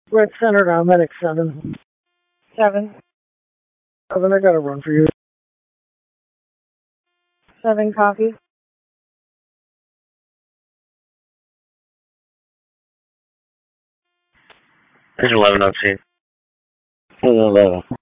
Red Center now, medic 7. 7. 7, I got a run for you. 7, copy. There's 11 on scene. 11.